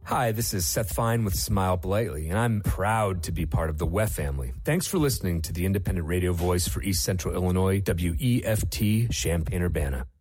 Hi, this is Seth Fine with Smile Politely, and I'm proud to be part of the WEF family. Thanks for listening to the independent radio voice for East Central Illinois, WEFT Champaign-Urbana.